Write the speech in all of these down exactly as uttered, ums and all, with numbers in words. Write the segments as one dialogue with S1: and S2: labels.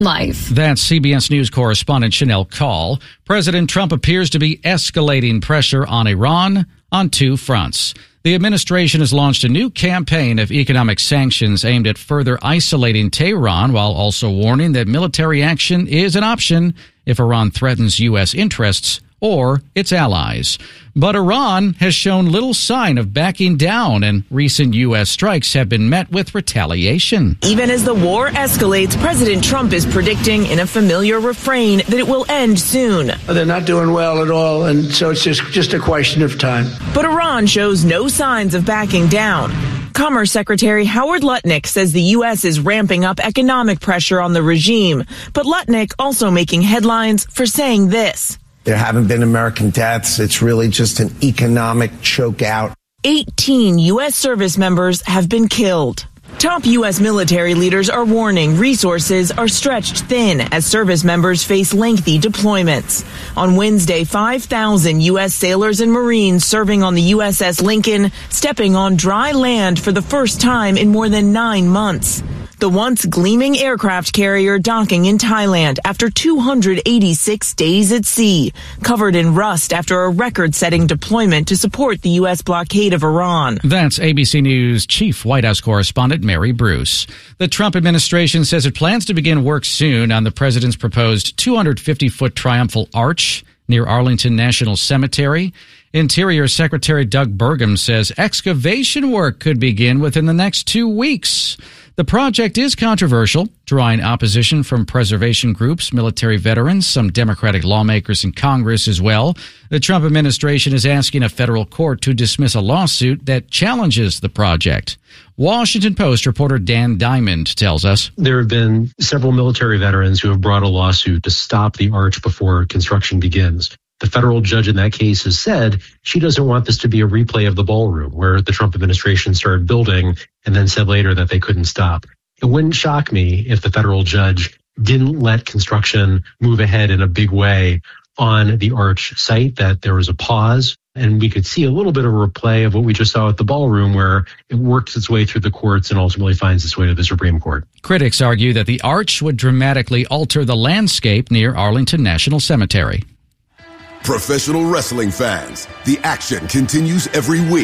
S1: Life.
S2: That's C B S News correspondent Chanel Call. President Trump appears to be escalating pressure on Iran on two fronts. The administration has launched a new campaign of economic sanctions aimed at further isolating Tehran, while also warning that military action is an option if Iran threatens U S interests or its allies. But Iran has shown little sign of backing down, and recent U S strikes have been met with retaliation.
S3: Even as the war escalates, President Trump is predicting in a familiar refrain that it will end soon.
S4: They're not doing well at all, and so it's just, just a question of time.
S3: But Iran shows no signs of backing down. Commerce Secretary Howard Lutnick says the U S is ramping up economic pressure on the regime. But Lutnick also making headlines for saying this.
S5: There haven't been American deaths. It's really just an economic choke out.
S3: eighteen U S service members have been killed. Top U S military leaders are warning resources are stretched thin as service members face lengthy deployments. On Wednesday, five thousand U S sailors and Marines serving on the U S S Lincoln stepping on dry land for the first time in more than nine months. The once gleaming aircraft carrier docking in Thailand after two hundred eighty-six days at sea, covered in rust after a record-setting deployment to support the U S blockade of Iran.
S2: That's A B C News Chief White House correspondent Mary Bruce. The Trump administration says it plans to begin work soon on the president's proposed two hundred fifty foot triumphal arch near Arlington National Cemetery. Interior Secretary Doug Burgum says excavation work could begin within the next two weeks. The project is controversial, drawing opposition from preservation groups, military veterans, some Democratic lawmakers in Congress as well. The Trump administration is asking a federal court to dismiss a lawsuit that challenges the project. Washington Post reporter Dan Diamond tells us.
S6: There have been several military veterans who have brought a lawsuit to stop the arch before construction begins. The federal judge in that case has said she doesn't want this to be a replay of the ballroom where the Trump administration started building and then said later that they couldn't stop. It wouldn't shock me if the federal judge didn't let construction move ahead in a big way on the arch site, that there was a pause, and we could see a little bit of a replay of what we just saw at the ballroom where it works its way through the courts and ultimately finds its way to the Supreme Court.
S2: Critics argue that the arch would dramatically alter the landscape near Arlington National Cemetery.
S7: Professional wrestling fans, the action continues every week.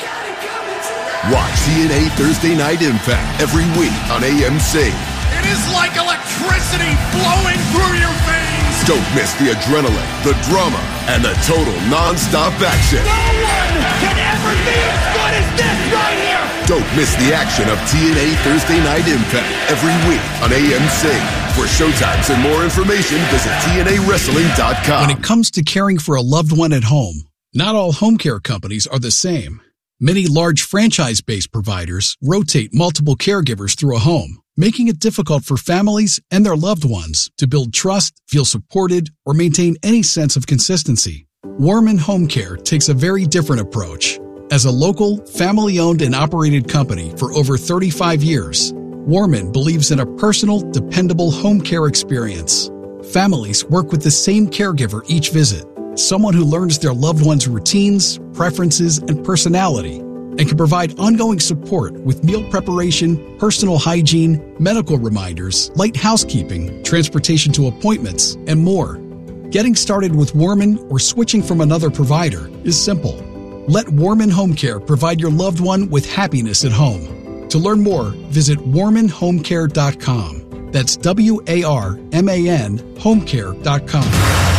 S7: Watch T N A Thursday Night Impact every week on A M C.
S8: It is like electricity flowing through your veins.
S7: Don't miss the adrenaline, the drama, and the total non-stop action.
S8: No one can ever be as good as this right here.
S7: Don't miss the action of T N A Thursday Night Impact every week on A M C. For showtimes and more information, visit T N A wrestling dot com.
S9: When it comes to caring for a loved one at home, not all home care companies are the same. Many large franchise-based providers rotate multiple caregivers through a home, making it difficult for families and their loved ones to build trust, feel supported, or maintain any sense of consistency. Warman Home Care takes a very different approach. As a local, family-owned and operated company for over thirty-five years, Warman believes in a personal, dependable home care experience. Families work with the same caregiver each visit, someone who learns their loved one's routines, preferences, and personality, and can provide ongoing support with meal preparation, personal hygiene, medical reminders, light housekeeping, transportation to appointments, and more. Getting started with Warman or switching from another provider is simple. Let Warman Home Care provide your loved one with happiness at home. To learn more, visit warman home care dot com. That's W A R M A N home care dot com.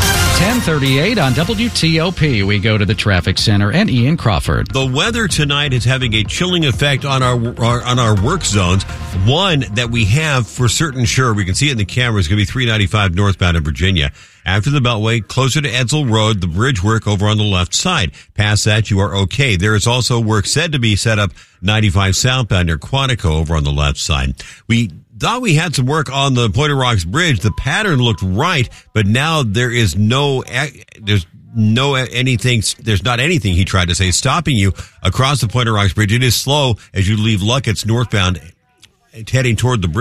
S2: ten thirty-eight on W T O P. We go to the traffic center and Ian Crawford.
S10: The weather tonight is having a chilling effect on our, our on our work zones. One that we have for certain sure, we can see it in the camera, is going to be three ninety-five northbound in Virginia. After the Beltway, closer to Edsel Road, the bridge work over on the left side. Past that, you are okay. There is also work said to be set up ninety-five southbound near Quantico over on the left side. We thought we had some work on the Pointer Rocks Bridge. The pattern looked right, but now there is no, there's no anything, there's not anything, he tried to say, stopping you across the Pointer Rocks Bridge. It is slow as you leave Luckett's northbound, heading toward the bridge.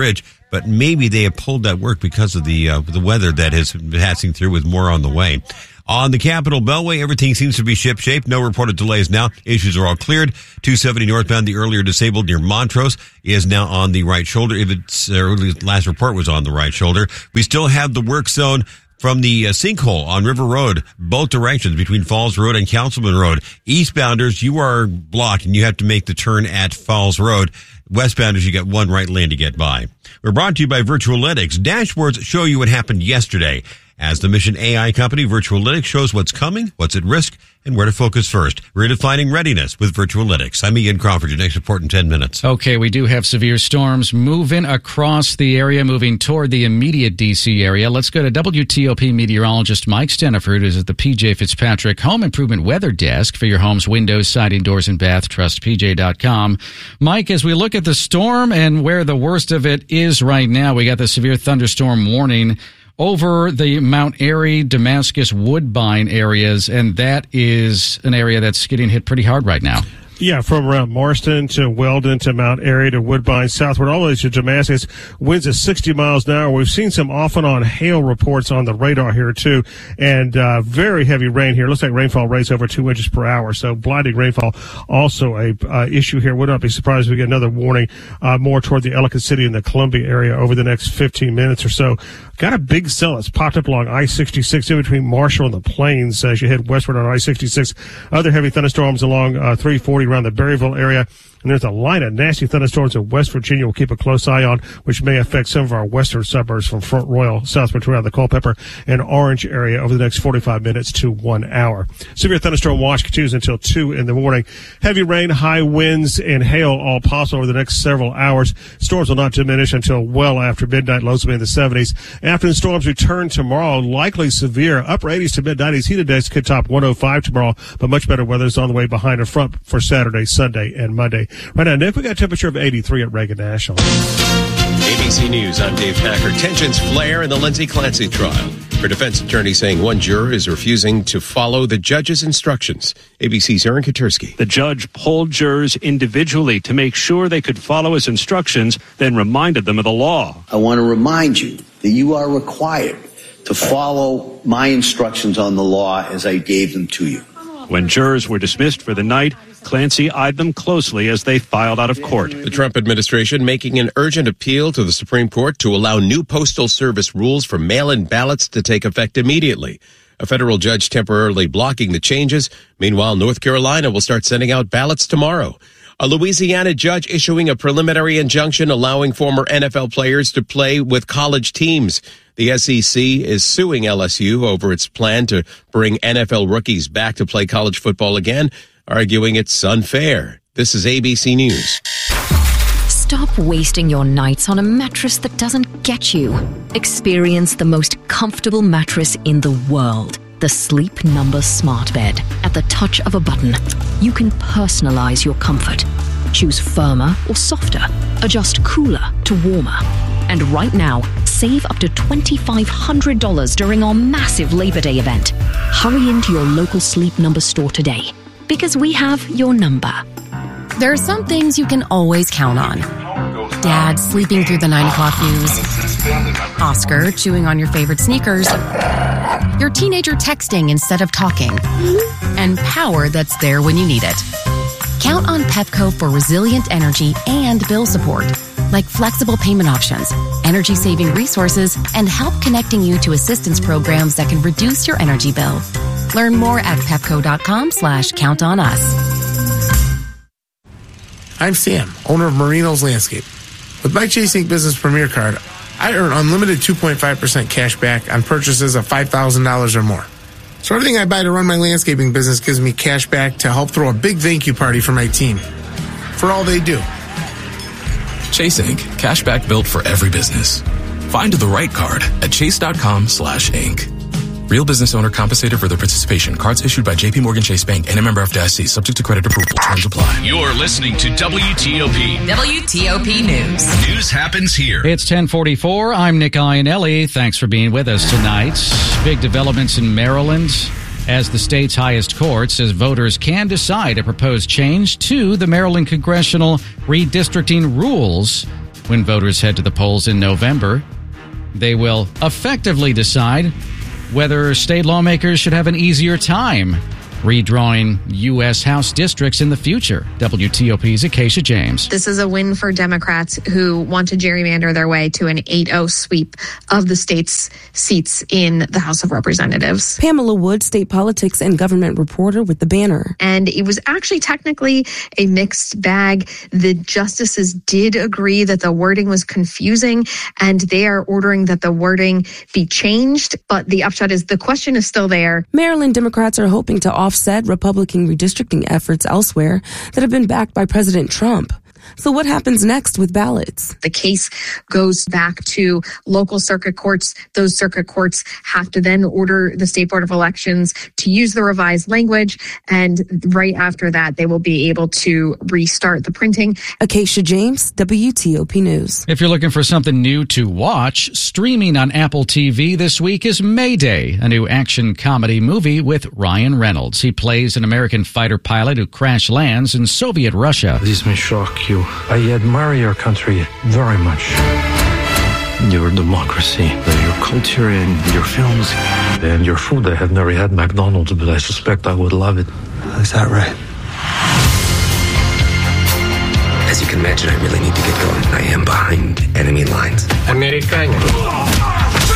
S10: but maybe they have pulled that work because of the uh, the weather that has been passing through, with more on the way. On the Capitol Beltway, everything seems to be ship-shape. No reported delays now. Issues are all cleared. two seventy northbound, the earlier disabled near Montrose, is now on the right shoulder. If its uh, last report was on the right shoulder. We still have the work zone from the uh, sinkhole on River Road, both directions between Falls Road and Councilman Road. Eastbounders, you are blocked and you have to make the turn at Falls Road. Westbounders, you got one right lane to get by. We're brought to you by Virtualytics. Dashboards show you what happened yesterday. As the Mission A I company, Virtualytics shows what's coming, what's at risk, and where to focus first. Redefining readiness with Virtualytics. I'm Ian Crawford. Your next report in ten minutes.
S2: Okay, we do have severe storms moving across the area, moving toward the immediate D C area. Let's go to W T O P meteorologist Mike Steniford, who's at the P J Fitzpatrick Home Improvement Weather Desk for your home's windows, siding, doors, and bath. Trust P J dot com. Mike, as we look at the storm and where the worst of it is right now, we got the severe thunderstorm warning over the Mount Airy, Damascus, Woodbine areas, and that is an area that's getting hit pretty hard right now.
S1: Yeah, from around Marston to Weldon to Mount Airy to Woodbine, southward, all the way to Damascus. Winds at sixty miles an hour. We've seen some off and on hail reports on the radar here, too, and uh, very heavy rain here. Looks like rainfall rates over two inches per hour, so blinding rainfall also a uh, issue here. Would not be surprised if we get another warning uh, more toward the Ellicott City and the Columbia area over the next fifteen minutes or so. Got a big cell that's popped up along I sixty-six in between Marshall and the Plains as you head westward on I sixty-six. Other heavy thunderstorms along uh, three forty around the Berryville area. And there's a line of nasty thunderstorms in West Virginia we'll keep a close eye on, which may affect some of our western suburbs from Front Royal southward to around the Culpeper and Orange area over the next forty-five minutes to one hour. Severe thunderstorm watch continues until two in the morning. Heavy rain, high winds, and hail all possible over the next several hours. Storms will not diminish until well after midnight. Lows will be in the seventies. After the storms return tomorrow, likely severe. Upper eighties to mid nineties. Heat index could top one oh five tomorrow, but much better weather is on the way behind and front for Saturday, Sunday, and Monday. Right now, Nick, we got a temperature of eighty-three at Reagan National.
S11: A B C News, I'm Dave Packer. Tensions flare in the Lindsay Clancy trial. Her defense attorney saying one juror is refusing to follow the judge's instructions. A B C's Aaron Katersky.
S12: The judge polled jurors individually to make sure they could follow his instructions, then reminded them of the law.
S13: I want to remind you that you are required to follow my instructions on the law as I gave them to you.
S12: When jurors were dismissed for the night, Clancy eyed them closely as they filed out of court.
S11: The Trump administration making an urgent appeal to the Supreme Court to allow new Postal Service rules for mail-in ballots to take effect immediately. A federal judge temporarily blocking the changes. Meanwhile, North Carolina will start sending out ballots tomorrow. A Louisiana judge issuing a preliminary injunction allowing former N F L players to play with college teams. The S E C is suing L S U over its plan to bring N F L rookies back to play college football again, arguing it's unfair. This is A B C News.
S14: Stop wasting your nights on a mattress that doesn't get you. Experience the most comfortable mattress in the world. The Sleep Number Smart Bed. At the touch of a button, you can personalize your comfort. Choose firmer or softer. Adjust cooler to warmer. And right now, save up to two thousand five hundred dollars during our massive Labor Day event. Hurry into your local Sleep Number store today, because we have your number.
S15: There are some things you can always count on. Dad sleeping through the nine o'clock news. Oscar chewing on your favorite sneakers. Your teenager texting instead of talking. And power that's there when you need it. Count on Pepco for resilient energy and bill support, like flexible payment options, energy-saving resources, and help connecting you to assistance programs that can reduce your energy bill. Learn more at pepco.com slash count on us.
S16: I'm Sam, owner of Marino's Landscape. With my Chase Incorporated. Business Premier Card, I earn unlimited two point five percent cash back on purchases of five thousand dollars or more. So everything I buy to run my landscaping business gives me cash back to help throw a big thank you party for my team. For all they do.
S17: Chase Incorporated. Cashback built for every business. Find the right card at chase.com slash Inc. Real business owner compensated for their participation. Cards issued by J P Morgan Chase Bank and a member F D I C. Subject to credit approval. Terms apply.
S8: You're listening to W T O P.
S14: W T O P News.
S8: News happens here.
S2: It's ten forty-four. I'm Nick Iannelli. Thanks for being with us tonight. Big developments in Maryland as the state's highest court says voters can decide a proposed change to the Maryland congressional redistricting rules When voters head to the polls in November, they will effectively decide whether state lawmakers should have an easier time redrawing U S. House districts in the future. W T O P's Acacia James.
S18: This is a win for Democrats who want to gerrymander their way to an eight oh sweep of the state's seats in the House of Representatives.
S19: Pamela Wood, state politics and government reporter with The Banner.
S18: And it was actually technically a mixed bag. The justices did agree that the wording was confusing, and they are ordering that the wording be changed. But the upshot is the question is still there.
S19: Maryland Democrats are hoping to offset Republican redistricting efforts elsewhere that have been backed by President Trump. So what happens next with ballots?
S18: The case goes back to local circuit courts. Those circuit courts have to then order the State Board of Elections to use the revised language. And right after that, they will be able to restart the printing.
S19: Acacia James, W T O P News.
S2: If you're looking for something new to watch, streaming on Apple T V this week is Mayday, a new action comedy movie with Ryan Reynolds. He plays an American fighter pilot who crash lands in Soviet Russia.
S20: This may shock you. I admire your country very much. Your democracy, your culture, and your films, and your food. I have never had McDonald's, but I suspect I would love it.
S21: Is that right? As you can imagine, I really need to get going. I am behind enemy lines. Americano.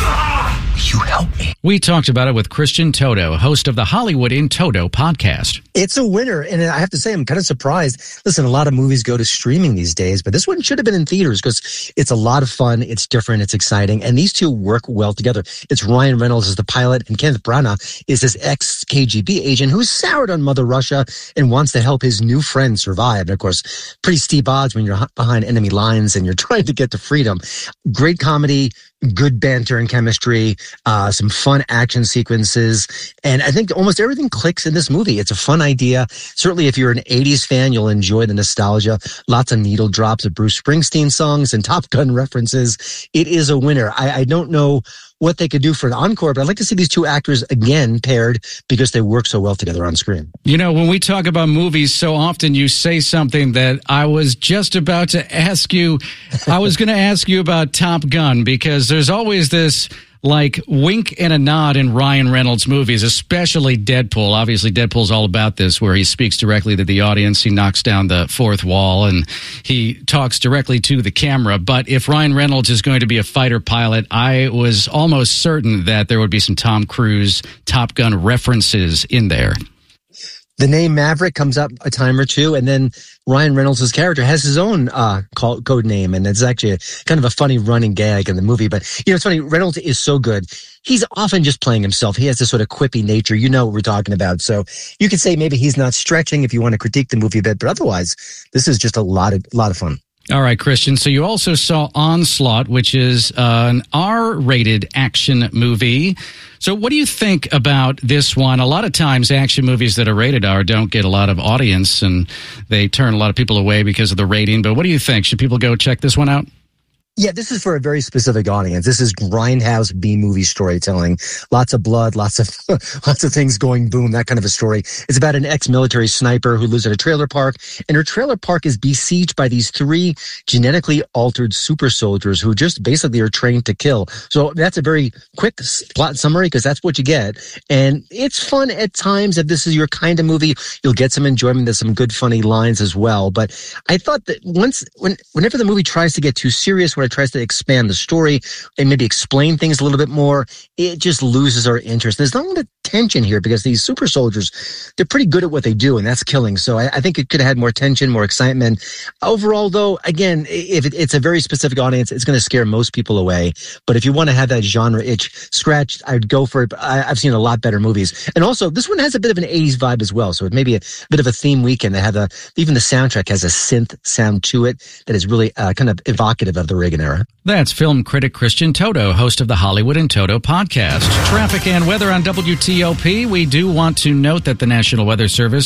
S21: You help me.
S2: We talked about it with Christian Toto, host of the Hollywood in Toto podcast.
S22: It's a winner, and I have to say I'm kind of surprised. Listen, a lot of movies go to streaming these days, but this one should have been in theaters because it's a lot of fun, it's different, it's exciting, and these two work well together. It's Ryan Reynolds as the pilot, and Kenneth Branagh is this ex-K G B agent who's soured on Mother Russia and wants to help his new friend survive. And of course, pretty steep odds when you're behind enemy lines and you're trying to get to freedom. Great comedy, good banter and chemistry, uh, some fun action sequences. And I think almost everything clicks in this movie. It's a fun idea. Certainly if you're an eighties fan, you'll enjoy the nostalgia. Lots of needle drops of Bruce Springsteen songs and Top Gun references. It is a winner. I, I don't know what they could do for an encore, but I'd like to see these two actors again paired because they work so well together on screen.
S2: You know, when we talk about movies, so often you say something that I was just about to ask you. I was going to ask you about Top Gun because there's always this like wink and a nod in Ryan Reynolds movies, especially Deadpool. Obviously, Deadpool's all about this, where he speaks directly to the audience. He knocks down the fourth wall and he talks directly to the camera. But if Ryan Reynolds is going to be a fighter pilot, I was almost certain that there would be some Tom Cruise Top Gun references in there.
S22: The name Maverick comes up a time or two, and then Ryan Reynolds' character has his own uh, code name, and it's actually a, kind of a funny running gag in the movie. But, you know, it's funny, Reynolds is so good. He's often just playing himself. He has this sort of quippy nature. You know what we're talking about. So you could say maybe he's not stretching if you want to critique the movie a bit, but otherwise, this is just a lot of, lot of fun.
S2: All right, Christian. So you also saw Onslaught, which is uh, an R-rated action movie. So what do you think about this one? A lot of times action movies that are rated R don't get a lot of audience, and they turn a lot of people away because of the rating. But what do you think? Should people go check this one out?
S22: Yeah, this is for a very specific audience. This is grindhouse B-movie storytelling. Lots of blood, lots of lots of things going boom, that kind of a story. It's about an ex-military sniper who lives at a trailer park, and her trailer park is besieged by these three genetically altered super soldiers who just basically are trained to kill. So that's a very quick plot summary because that's what you get. And it's fun at times. If this is your kind of movie, you'll get some enjoyment. There's some good, funny lines as well. But I thought that once, when, whenever the movie tries to get too serious, it tries to expand the story and maybe explain things a little bit more, it just loses our interest. There's not a lot of tension here because these super soldiers, they're pretty good at what they do, and that's killing. So I, I think it could have had more tension, more excitement. Overall, though, again, if it, it's a very specific audience, it's going to scare most people away. But if you want to have that genre itch scratched, I'd go for it. I, I've seen a lot better movies. And also, this one has a bit of an eighties vibe as well. So it may be a bit of a theme weekend. They have a, even the soundtrack has a synth sound to it that is really uh, kind of evocative of the Reagan era.
S2: That's film critic Christian Toto, host of the Hollywood in Toto podcast. Traffic and weather on W T O P. We do want to note that the National Weather Service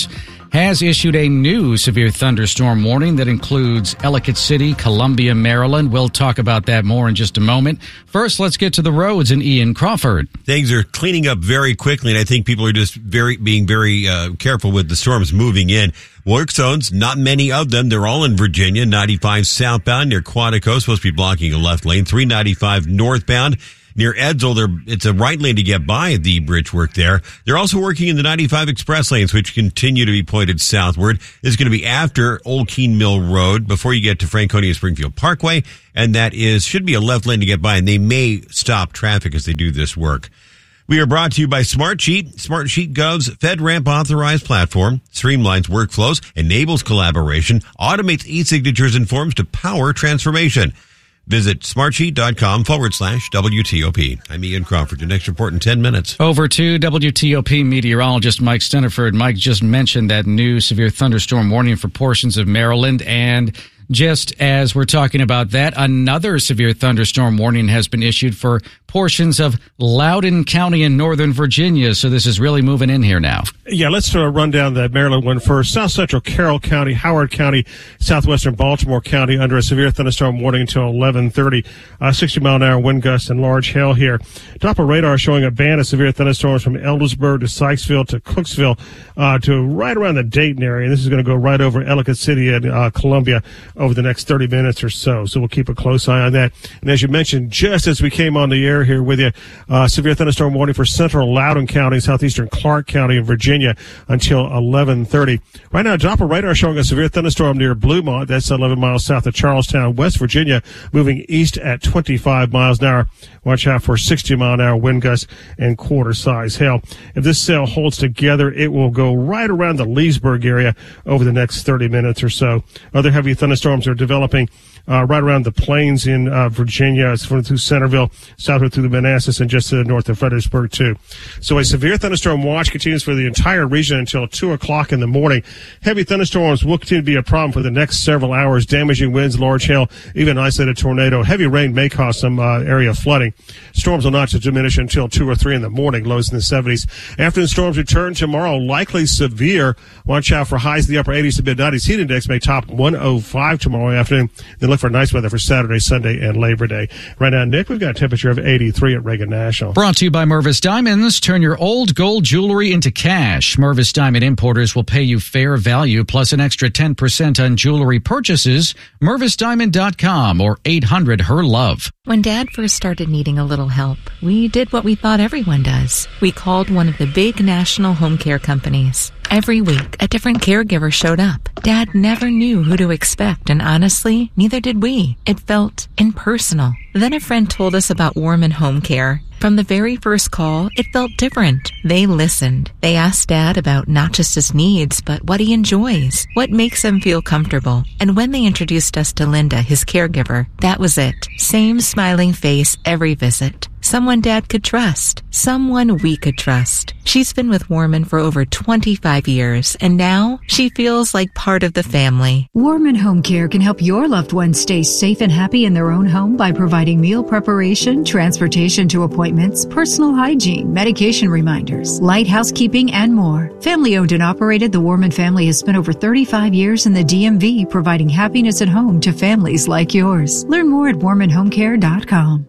S2: has issued a new severe thunderstorm warning that includes Ellicott City, Columbia, Maryland. We'll talk about that more in just a moment. First, let's get to the roads and Ian Crawford.
S10: Things are cleaning up very quickly, and I think people are just very being very uh, careful with the storms moving in. Work zones, not many of them. They're all in Virginia. ninety-five southbound near Quantico, supposed to be blocking a left lane. three ninety-five northbound near Edsel. They're, it's a right lane to get by the bridge work there. They're also working in the ninety-five express lanes, which continue to be pointed southward. This is going to be after Old Keene Mill Road before you get to Franconia Springfield Parkway. And that is, should be a left lane to get by, and they may stop traffic as they do this work. We are brought to you by Smartsheet. Smartsheet Gov's FedRAMP authorized platform streamlines workflows, enables collaboration, automates e-signatures and forms to power transformation. Visit smartsheet.com forward slash WTOP. I'm Ian Crawford. Your next report in ten minutes.
S2: Over to W T O P meteorologist Mike Steniford. Mike just mentioned that new severe thunderstorm warning for portions of Maryland, and just as we're talking about that, another severe thunderstorm warning has been issued for portions of Loudoun County in northern Virginia. So this is really moving in here now.
S1: Yeah, let's uh, run down the Maryland one first. South Central Carroll County, Howard County, southwestern Baltimore County under a severe thunderstorm warning until eleven thirty. Uh, sixty mile an hour wind gusts and large hail here. Doppler radar showing a band of severe thunderstorms from Eldersburg to Sykesville to Cooksville uh, to right around the Dayton area. And this is going to go right over Ellicott City and uh, Columbia over the next thirty minutes or so. So we'll keep a close eye on that. And as you mentioned, just as we came on the air here with you, uh, severe thunderstorm warning for central Loudoun County, southeastern Clark County in Virginia until eleven thirty. Right now, Doppler radar showing a severe thunderstorm near Bluemont. That's eleven miles south of Charlestown, West Virginia, moving east at twenty-five miles an hour. Watch out for sixty mile an hour wind gusts and quarter size hail. If this cell holds together, it will go right around the Leesburg area over the next thirty minutes or so. Other heavy thunderstorms are developing uh, right around the plains in uh, Virginia. It's through Centerville, southward through the Manassas, and just to the north of Fredericksburg, too. So a severe thunderstorm watch continues for the entire region until two o'clock in the morning. Heavy thunderstorms will continue to be a problem for the next several hours. Damaging winds, large hail, even isolated tornado. Heavy rain may cause some uh, area flooding. Storms will not diminish until two or three in the morning, lows in the seventies. Afternoon storms return tomorrow, likely severe. Watch out for highs in the upper eighties to mid nineties. Heat index may top one oh five tomorrow afternoon. Then look for nice weather for Saturday, Sunday, and Labor Day. Right now, Nick, we've got a temperature of eighty-three at Reagan National.
S2: Brought to you by Mervis Diamonds. Turn your old gold jewelry into cash. Mervis Diamond Importers will pay you fair value plus an extra ten percent on jewelry purchases. Mervis Diamond dot com or eight hundred her love.
S4: When Dad first started needing a little help, we did what we thought everyone does. We called one of the big national home care companies. Every week, a different caregiver showed up. Dad never knew who to expect, and honestly, neither did we. It felt impersonal. Then a friend told us about Warman Home Care. From the very first call, it felt different. They listened. They asked Dad about not just his needs, but what he enjoys, what makes him feel comfortable. And when they introduced us to Linda, his caregiver, that was it. Same smiling face every visit. Someone Dad could trust. Someone we could trust. She's been with Warman for over twenty-five years, and now she feels like part of the family.
S5: Warman Home Care can help your loved ones stay safe and happy in their own home by providing meal preparation, transportation to appointments, personal hygiene, medication reminders, light housekeeping, and more. Family owned and operated, the Warman family has spent over thirty-five years in the D M V providing happiness at home to families like yours. Learn more at warman home care dot com.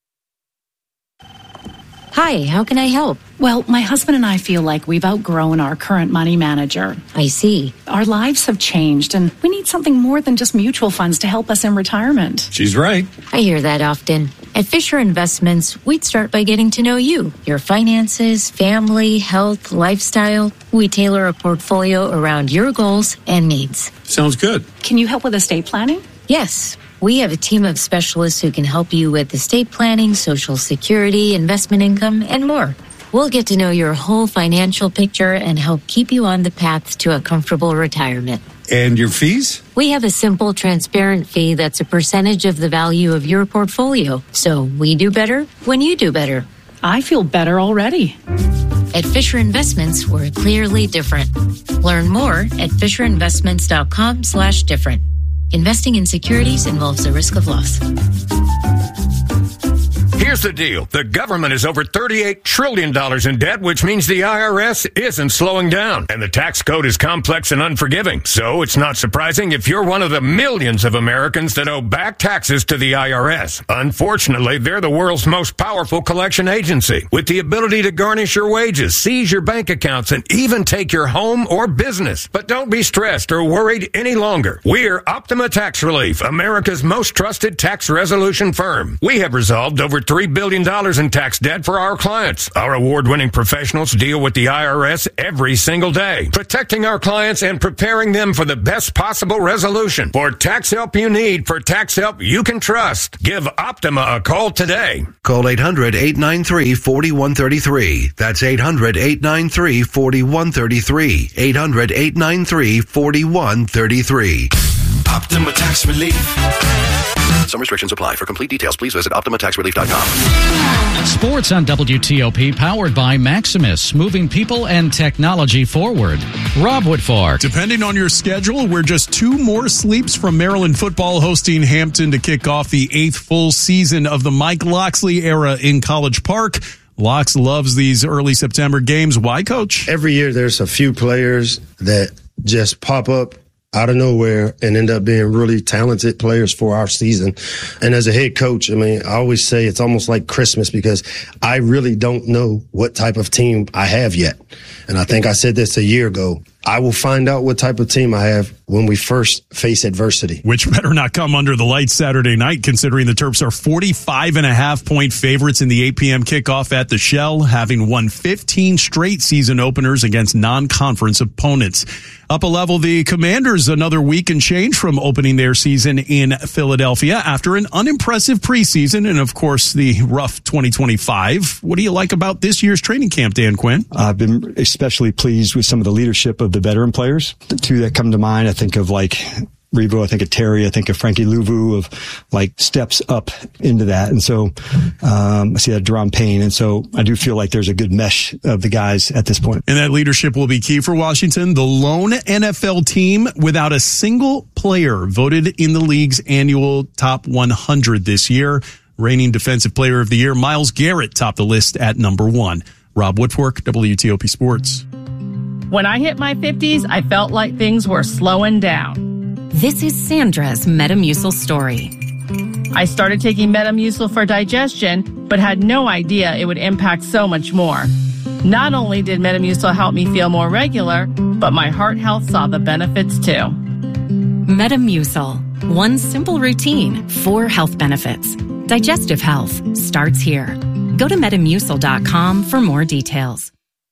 S23: Hi, how can I help?
S24: Well, my husband and I feel like we've outgrown our current money manager.
S23: I see.
S24: Our lives have changed, and we need something more than just mutual funds to help us in retirement.
S25: She's right.
S23: I hear that often. At Fisher Investments, we'd start by getting to know you, your finances, family, health, lifestyle. We tailor a portfolio around your goals and needs.
S25: Sounds good.
S24: Can you help with estate planning?
S23: Yes. We have a team of specialists who can help you with estate planning, Social Security, investment income, and more. We'll get to know your whole financial picture and help keep you on the path to a comfortable retirement.
S25: And your fees?
S23: We have a simple, transparent fee that's a percentage of the value of your portfolio. So we do better when you do better.
S24: I feel better already.
S23: At Fisher Investments, we're clearly different. Learn more at fisher investments dot com slash different. Investing in securities involves a risk of loss.
S3: Here's the deal. The government is over thirty-eight trillion dollars in debt, which means the I R S isn't slowing down. And the tax code is complex and unforgiving. So it's not surprising if you're one of the millions of Americans that owe back taxes to the I R S. Unfortunately, they're the world's most powerful collection agency, with the ability to garnish your wages, seize your bank accounts, and even take your home or business. But don't be stressed or worried any longer. We're Optima Tax Relief, America's most trusted tax resolution firm. We have resolved over three billion dollars in tax debt for our clients. Our award-winning professionals deal with the I R S every single day, protecting our clients and preparing them for the best possible resolution. For tax help you need, for tax help you can trust, give Optima a call today.
S6: Call eight hundred, eight nine three, four one three three. That's eight hundred, eight nine three, four one three three. eight hundred, eight nine three, four one three three.
S8: Optima Tax Relief.
S6: Some restrictions apply. For complete details, please visit optima tax relief dot com.
S2: Sports on W T O P, powered by Maximus, moving people and technology forward. Rob Woodfork.
S7: Depending on your schedule, we're just two more sleeps from Maryland football hosting Hampton to kick off the eighth full season of the Mike Locksley era in College Park. Locks loves these early September games. Why, Coach?
S9: Every year there's a few players that just pop up out of nowhere and end up being really talented players for our season. And as a head coach, I mean, I always say it's almost like Christmas because I really don't know what type of team I have yet. And I think I said this a year ago. I will find out what type of team I have when we first face adversity.
S7: Which better not come under the lights Saturday night, considering the Terps are forty-five and a half point favorites in the eight p.m. kickoff at the Shell, having won fifteen straight season openers against non-conference opponents. Up a level, the Commanders, another week and change from opening their season in Philadelphia after an unimpressive preseason and, of course, the rough twenty twenty-five. What do you like about this year's training camp, Dan Quinn?
S25: I've been especially pleased with some of the leadership of the veteran players. The two that come to mind, I think of like Revo, I think of Terry, I think of Frankie Louvu, of like steps up into that. And so um, I see that Deron Payne. And so I do feel like there's a good mesh of the guys at this point.
S7: And that leadership will be key for Washington. The lone N F L team without a single player voted in the league's annual top one hundred this year. Reigning Defensive Player of the Year, Myles Garrett, topped the list at number one. Rob Woodfork, W T O P Sports.
S26: When I hit my fifties, I felt like things were slowing down.
S15: This is Sandra's Metamucil story.
S26: I started taking Metamucil for digestion, but had no idea it would impact so much more. Not only did Metamucil help me feel more regular, but my heart health saw the benefits too.
S15: Metamucil. One simple routine, four health benefits. Digestive health starts here. Go to metamucil dot com for more details.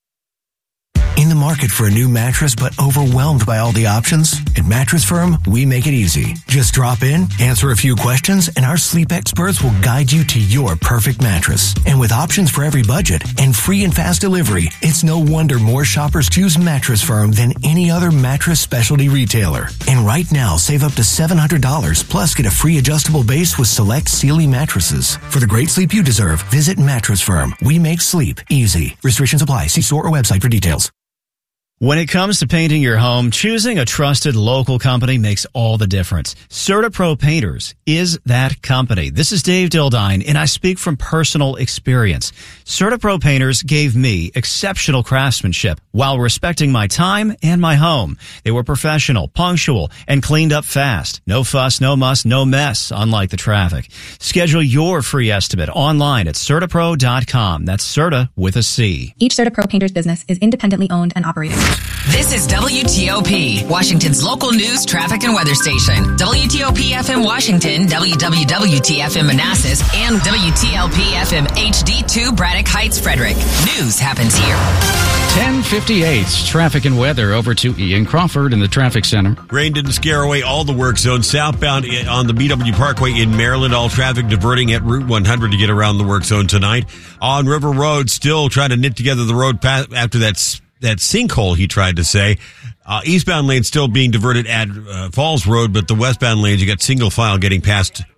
S27: In the market for a new mattress but overwhelmed by all the options? At Mattress Firm, we make it easy. Just drop in, answer a few questions, and our sleep experts will guide you to your perfect mattress. And with options for every budget and free and fast delivery, it's no wonder more shoppers choose Mattress Firm than any other mattress specialty retailer. And right now, save up to seven hundred dollars, plus get a free adjustable base with select Sealy mattresses. For the great sleep you deserve, visit Mattress Firm. We make sleep easy. Restrictions apply. See store or website for details.
S28: When it comes to painting your home, choosing a trusted local company makes all the difference. CertaPro Painters is that company. This is Dave Dildine, and I speak from personal experience. CertaPro Painters gave me exceptional craftsmanship while respecting my time and my home. They were professional, punctual, and cleaned up fast. No fuss, no muss, no mess, unlike the traffic. Schedule your free estimate online at Certapro dot com. That's Certa with a C.
S29: Each CertaPro Painters business is independently owned and operated.
S30: This is W T O P, Washington's local news, traffic, and weather station. W T O P F M Washington, W W W T F M Manassas, and W T L P F M H D two Braddock Heights, Frederick. News happens here.
S2: ten fifty-eight, traffic and weather over to Ian Crawford in the traffic center.
S10: Rain didn't scare away all the work zones. Southbound on the B W Parkway in Maryland, all traffic diverting at Route one hundred to get around the work zone tonight. On River Road, still trying to knit together the road path after that that sinkhole, he tried to say. Uh, eastbound lane still being diverted at uh, Falls Road, but the westbound lanes, you got single file getting past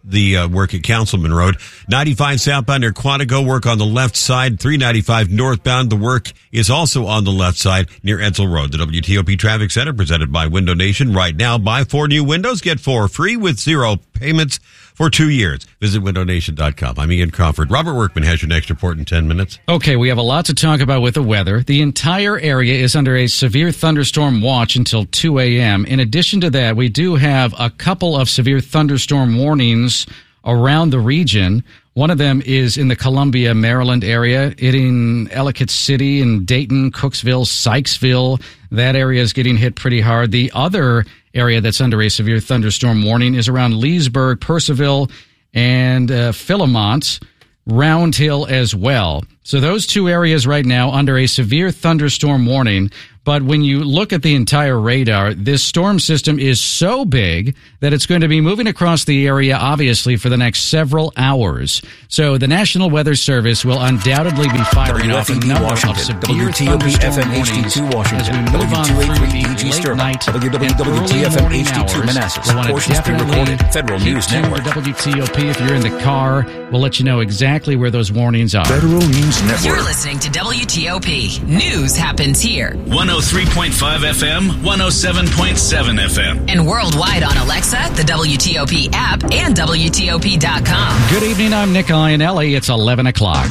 S10: the uh, work at Councilman Road. ninety-five southbound near Quantico, work on the left side. three ninety-five northbound, the work is also on the left side near Edsel Road. The W T O P Traffic Center presented by Window Nation. Right now, buy four new windows, get four free with zero payments for two years. Visit window nation dot com. I'm Ian Crawford. Robert Workman has your next report in ten minutes.
S2: Okay, we have a lot to talk about with the weather. The entire area is under a severe thunderstorm watch until two a.m. In addition to that, we do have a couple of severe thunderstorm warnings around the region. One of them is in the Columbia, Maryland area, hitting Ellicott City and Dayton, Cooksville, Sykesville. That area is getting hit pretty hard. The other area that's under a severe thunderstorm warning is around Leesburg, Purcellville, and uh, Philemont, Round Hill as well. So those two areas right now under a severe thunderstorm warning. But when you look at the entire radar, this storm system is so big that it's going to be moving across the area, obviously, for the next several hours. So the National Weather Service will undoubtedly be firing off a number
S11: Washington,
S2: of severe
S11: W T O P F M
S2: warnings
S11: H D two Washington,
S2: as we move on through the late night
S11: W W
S2: and
S11: W T F M
S2: early
S11: H D two
S2: morning hours.
S11: Manassas.
S2: We want to
S11: Portions
S2: definitely
S11: pre-recorded Federal
S2: keep
S11: News
S2: tuned
S11: Network.
S2: to W T O P. If you're in the car, we'll let you know exactly where those warnings are.
S11: Federal News Network.
S30: You're listening to W T O P. News happens here.
S12: one oh three point five F M, one oh seven point seven F M.
S30: And worldwide on Alexa, the W T O P app, and W T O P dot com.
S2: Good evening, I'm Nick Iannelli. It's eleven o'clock.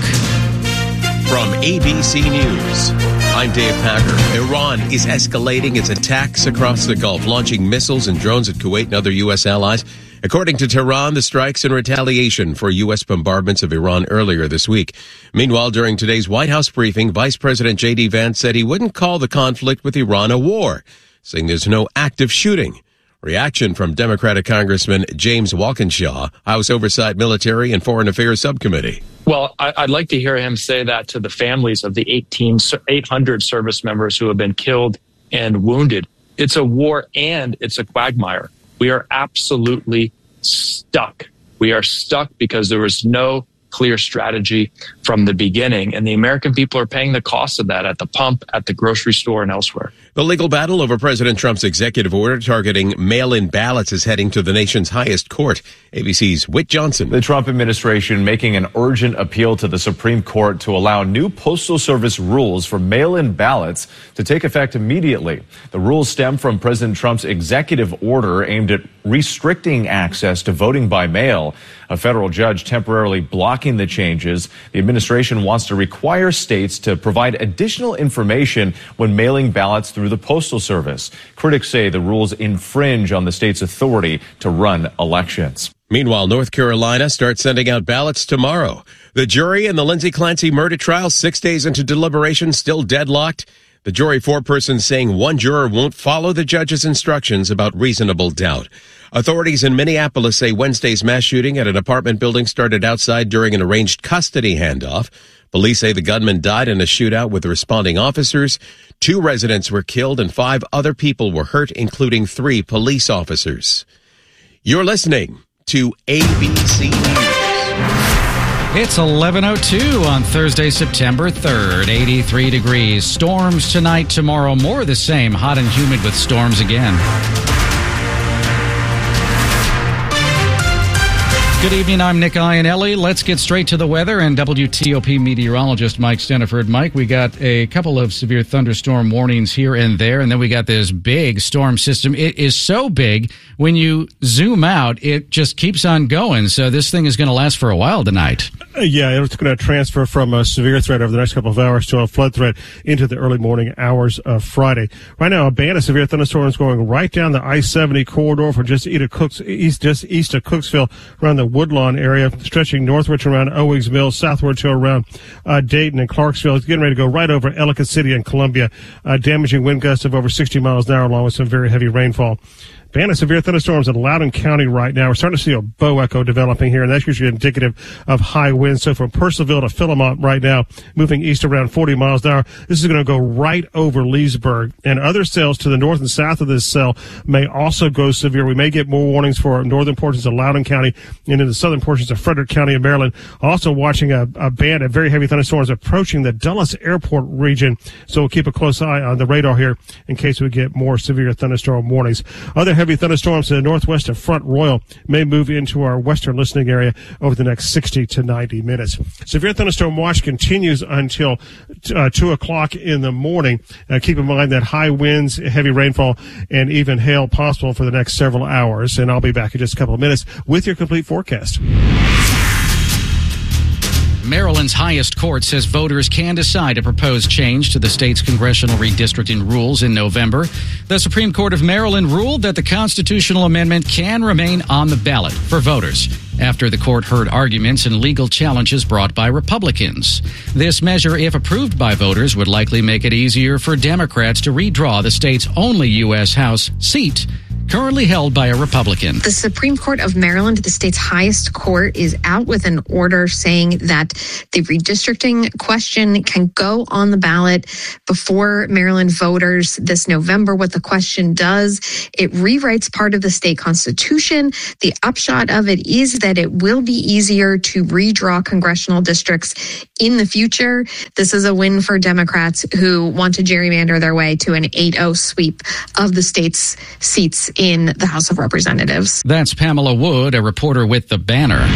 S13: From A B C News, I'm Dave Packer. Iran is escalating its attacks across the Gulf, launching missiles and drones at Kuwait and other U S allies. According to Tehran, the strikes in retaliation for U S bombardments of Iran earlier this week. Meanwhile, during today's White House briefing, Vice President J D Vance said he wouldn't call the conflict with Iran a war, saying there's no active shooting. Reaction from Democratic Congressman James Walkinshaw, House Oversight, Military, and Foreign Affairs Subcommittee.
S14: Well, I'd like to hear him say that to the families of the eighteen, eight hundred service members who have been killed and wounded. It's a war and it's a quagmire. We are absolutely stuck. We are stuck because there was no clear strategy from the beginning, and the American people are paying the cost of that at the pump, at the grocery store, and elsewhere.
S13: The legal battle over President Trump's executive order targeting mail-in ballots is heading to the nation's highest court. A B C's Whit Johnson.
S16: The Trump administration making an urgent appeal to the Supreme Court to allow new Postal Service rules for mail-in ballots to take effect immediately. The rules stem from President Trump's executive order aimed at restricting access to voting by mail. A federal judge temporarily blocking the changes. The administration wants to require states to provide additional information when mailing ballots through the Postal Service. Critics say the rules infringe on the state's authority to run elections.
S13: Meanwhile, North Carolina starts sending out ballots tomorrow. The jury in the Lindsay Clancy murder trial, six days into deliberation, still deadlocked. The jury foreperson saying one juror won't follow the judge's instructions about reasonable doubt. Authorities in Minneapolis say Wednesday's mass shooting at an apartment building started outside during an arranged custody handoff. Police say the gunman died in a shootout with responding officers. Two residents were killed and five other people were hurt, including three police officers. You're listening to A B C News.
S2: It's eleven oh two on Thursday, September third, eighty-three degrees. Storms tonight, tomorrow, more of the same, hot and humid with storms again. Good evening, I'm Nick Iannelli. Let's get straight to the weather and W T O P meteorologist Mike Steniford. Mike, we got a couple of severe thunderstorm warnings here and there, and then we got this big storm system. It is so big, when you zoom out, it just keeps on going. So this thing is going to last for a while tonight.
S1: Uh, yeah, it's going to transfer from a severe threat over the next couple of hours to a flood threat into the early morning hours of Friday. Right now, a band of severe thunderstorms going right down the I seventy corridor from just east of, Cooks, east, just east of Cooksville around the Woodlawn area, stretching northward to around Owings Mills, southward to around uh, Dayton and Clarksville. It's getting ready to go right over Ellicott City and Columbia, uh, damaging wind gusts of over sixty miles an hour along with some very heavy rainfall. Band of severe thunderstorms in Loudoun County right now. We're starting to see a bow echo developing here, and that's usually indicative of high winds. So from Purcellville to Philemont right now, moving east around forty miles an hour, this is going to go right over Leesburg. And other cells to the north and south of this cell may also go severe. We may get more warnings for northern portions of Loudoun County and in the southern portions of Frederick County and Maryland. Also watching a, a band of very heavy thunderstorms approaching the Dulles Airport region. So we'll keep a close eye on the radar here in case we get more severe thunderstorm warnings. Other heavy heavy thunderstorms to the northwest of Front Royal may move into our western listening area over the next sixty to ninety minutes. Severe thunderstorm watch continues until uh, two o'clock in the morning. Uh, keep in mind that high winds, heavy rainfall, and even hail possible for the next several hours. And I'll be back in just a couple of minutes with your complete forecast.
S2: Maryland's highest court says voters can decide to propose change to the state's congressional redistricting rules in November. The Supreme Court of Maryland ruled that the constitutional amendment can remain on the ballot for voters after the court heard arguments and legal challenges brought by Republicans. This measure, if approved by voters, would likely make it easier for Democrats to redraw the state's only U S House seat, currently held by a Republican.
S4: The Supreme Court of Maryland, the state's highest court, is out with an order saying that the redistricting question can go on the ballot before Maryland voters this November. What the question does, it rewrites part of the state constitution. The upshot of it is that it will be easier to redraw congressional districts in the future. This is a win for Democrats who want to gerrymander their way to an eight oh sweep of the state's seats in the House of Representatives.
S2: That's Pamela Wood, a reporter with The Banner.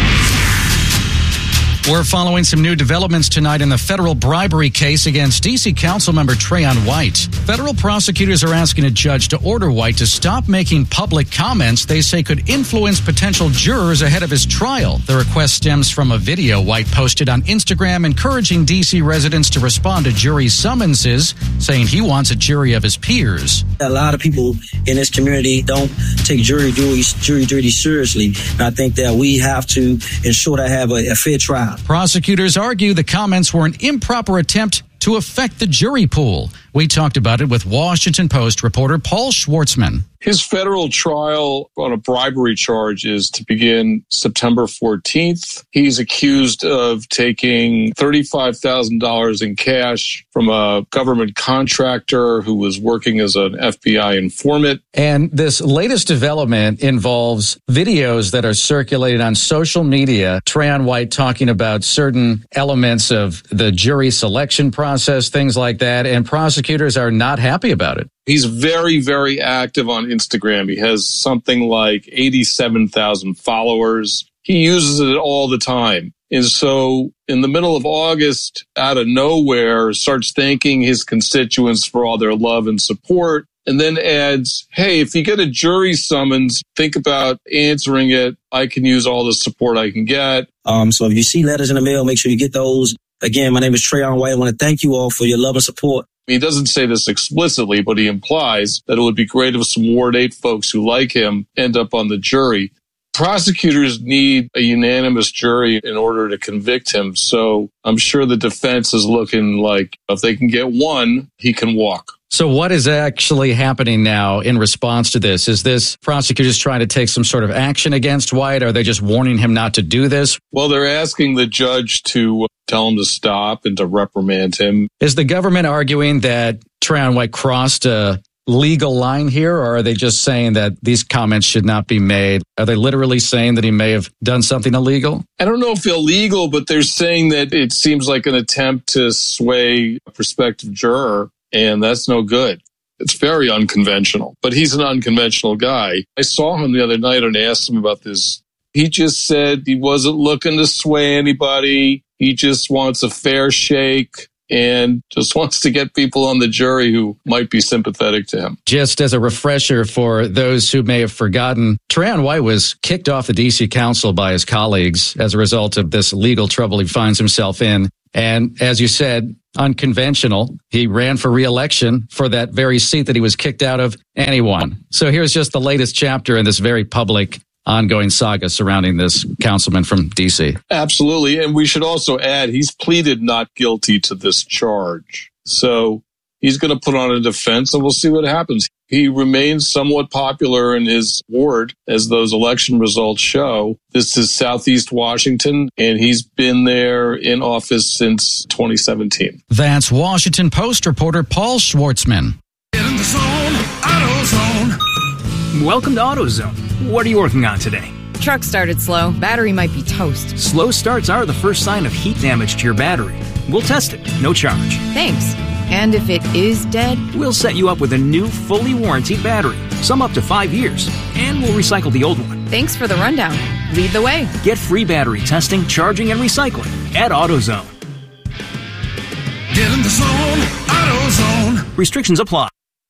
S2: We're following some new developments tonight in the federal bribery case against D C Councilmember Trayon White. Federal prosecutors are asking a judge to order White to stop making public comments they say could influence potential jurors ahead of his trial. The request stems from a video White posted on Instagram encouraging D C residents to respond to jury summonses, saying he wants a jury of his peers.
S5: A lot of people in this community don't take jury duty, jury duty seriously. And I think that we have to ensure that I have a, a fair trial.
S2: Prosecutors argue the comments were an improper attempt to affect the jury pool. We talked about it with Washington Post reporter Paul Schwartzman.
S17: His federal trial on a bribery charge is to begin September fourteenth. He's accused of taking thirty-five thousand dollars in cash from a government contractor who was working as an F B I informant.
S2: And this latest development involves videos that are circulated on social media. Trayon White talking about certain elements of the jury selection process, things like that, and prosecutors are not happy about it.
S17: He's very, very active on Instagram. He has something like eighty-seven thousand followers. He uses it all the time. And so in the middle of August, out of nowhere, starts thanking his constituents for all their love and support, and then adds, hey, if you get a jury summons, think about answering it. I can use all the support I can get.
S5: Um, so if you see letters in the mail, make sure you get those. Again, my name is Trayon White. I want to thank you all for your love and support.
S17: He doesn't say this explicitly, but he implies that it would be great if some Ward eight folks who like him end up on the jury. Prosecutors need a unanimous jury in order to convict him. So I'm sure the defense is looking like if they can get one, he can walk.
S2: So what is actually happening now in response to this? Is this prosecutors trying to take some sort of action against White? Are they just warning him not to do this?
S17: Well, they're asking the judge to tell him to stop and to reprimand him.
S2: Is the government arguing that Trayon White crossed a legal line here, or are they just saying that these comments should not be made? Are they literally saying that he may have done something illegal?
S17: I don't know if illegal, but they're saying that it seems like an attempt to sway a prospective juror, and that's no good. It's very unconventional, but he's an unconventional guy. I saw him the other night and asked him about this. He just said he wasn't looking to sway anybody. He just wants a fair shake and just wants to get people on the jury who might be sympathetic to him.
S2: Just as a refresher for those who may have forgotten, Trayon White was kicked off the D C Council by his colleagues as a result of this legal trouble he finds himself in. And as you said, unconventional. He ran for re-election for that very seat that he was kicked out of, and he won. So here's just the latest chapter in this very public ongoing saga surrounding this councilman from D C.
S17: Absolutely. And we should also add, he's pleaded not guilty to this charge. So he's going to put on a defense and we'll see what happens. He remains somewhat popular in his ward, as those election results show. This is Southeast Washington, and he's been there in office since twenty seventeen.
S2: That's Washington Post reporter Paul Schwartzman.
S8: Get in the zone, AutoZone.
S18: Welcome to AutoZone. What are you working on today?
S19: Truck started slow. Battery might be toast.
S18: Slow starts are the first sign of heat damage to your battery. We'll test it. No charge.
S19: Thanks. And if it is dead,
S18: we'll set you up with a new, fully warranted battery, some up to five years, and we'll recycle the old one.
S19: Thanks for the rundown. Lead the way.
S18: Get free battery testing, charging, and recycling at AutoZone.
S8: Get in the zone, AutoZone.
S18: Restrictions apply.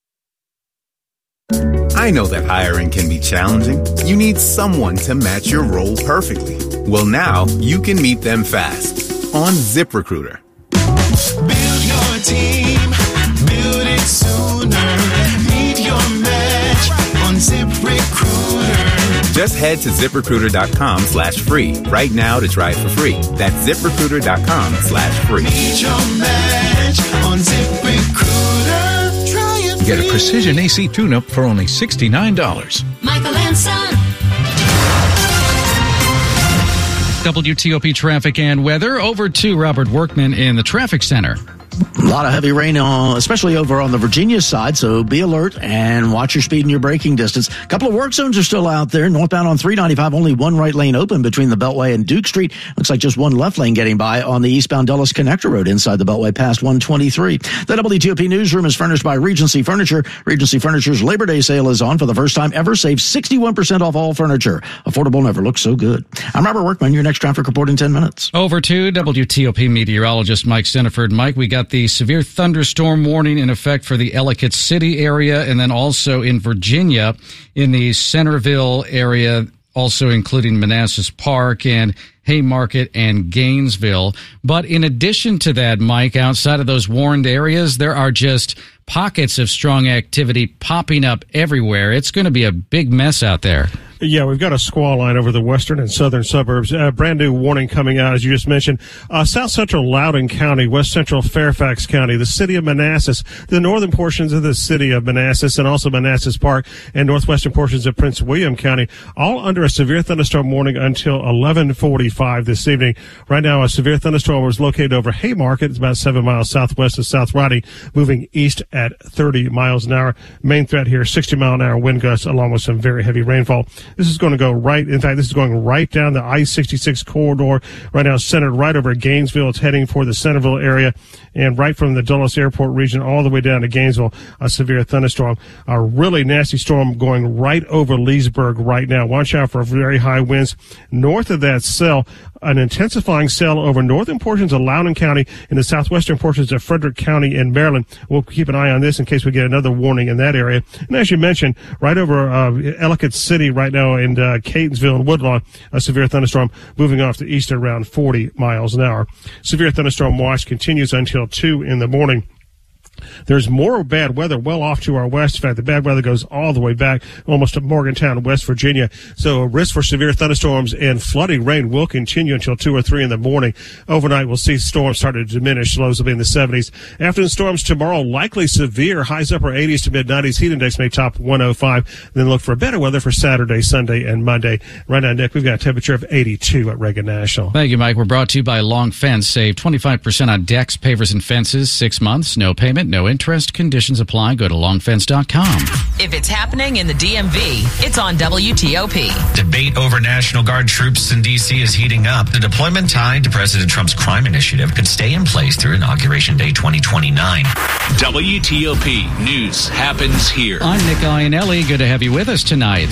S3: I know that hiring can be challenging. You need someone to match your role perfectly. Well, now you can meet them fast on ZipRecruiter.
S8: Build your team, build it sooner. Meet your match on ZipRecruiter.
S3: Just head to ZipRecruiter.com slash free right now to try it for free. That's ZipRecruiter.com slash free.
S8: Meet your match on ZipRecruiter. Try it free.
S11: Get a Precision A C tune-up for only sixty-nine dollars.
S30: Michael and Son.
S2: W T O P traffic and weather. Over to Robert Workman in the traffic center.
S6: A lot of heavy rain, uh, especially over on the Virginia side, so be alert and watch your speed and your braking distance. A couple of work zones are still out there. Northbound on three ninety-five, only one right lane open between the Beltway and Duke Street. Looks like just one left lane getting by on the eastbound Dulles Connector Road inside the Beltway past one twenty-three. The W T O P newsroom is furnished by Regency Furniture. Regency Furniture's Labor Day sale is on for the first time ever. Save sixty-one percent off all furniture. Affordable never looks so good. I'm Robert Workman, your next traffic report in ten minutes.
S2: Over to W T O P meteorologist Mike Senniford. Mike, we got the severe thunderstorm warning in effect for the Ellicott City area and then also in Virginia in the Centerville area, also including Manassas Park and Haymarket and Gainesville. But in addition to that, Mike, outside of those warned areas, there are just pockets of strong activity popping up everywhere. It's going to be a big mess out there.
S1: Yeah, we've got a squall line over the western and southern suburbs. A brand new warning coming out, as you just mentioned. Uh, South Central Loudoun County, West Central Fairfax County, the city of Manassas, the northern portions of the city of Manassas, and also Manassas Park, and northwestern portions of Prince William County, all under a severe thunderstorm warning until eleven forty-five this evening. Right now, a severe thunderstorm was located over Haymarket. It's about seven miles southwest of South Riding, moving east at thirty miles an hour. Main threat here, sixty mile an hour wind gusts, along with some very heavy rainfall. This is going to go right, in fact, this is going right down the I sixty-six corridor, right now centered right over Gainesville. It's heading for the Centerville area, and right from the Dulles Airport region all the way down to Gainesville, a severe thunderstorm. A really nasty storm going right over Leesburg right now. Watch out for very high winds. North of that cell, an intensifying cell over northern portions of Loudoun County and the southwestern portions of Frederick County in Maryland. We'll keep an eye on this in case we get another warning in that area. And as you mentioned, right over uh, Ellicott City right now in uh, Catonsville and Woodlawn, a severe thunderstorm moving off the east at around forty miles an hour. Severe thunderstorm watch continues until two in the morning. There's more bad weather well off to our west. In fact, the bad weather goes all the way back almost to Morgantown, West Virginia. So a risk for severe thunderstorms and flooding rain will continue until two or three in the morning. Overnight, we'll see storms start to diminish. Lows will be in the seventies. Afternoon storms tomorrow, likely severe. Highs upper eighties to mid nineties. Heat index may top one oh five. Then look for better weather for Saturday, Sunday, and Monday. Right now, Nick, we've got a temperature of eighty-two at Reagan National.
S2: Thank you, Mike. We're brought to you by Long Fence. Save twenty-five percent on decks, pavers, and fences. Six months, no payment, no interest. Conditions apply. Go to long fence dot com.
S30: If it's happening in the D M V, it's on W T O P.
S7: Debate over National Guard troops in D C is heating up. The deployment tied to President Trump's crime initiative could stay in place through Inauguration Day twenty twenty-nine.
S12: W T O P News happens here.
S2: I'm Nick Iannelli. Good to have you with us tonight.